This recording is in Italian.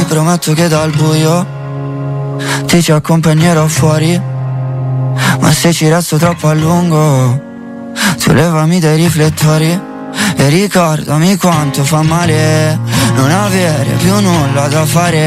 ti prometto che dal buio ti ci accompagnerò fuori, ma se ci resto troppo a lungo tu levami dai riflettori e ricordami quanto fa male non avere più nulla da fare.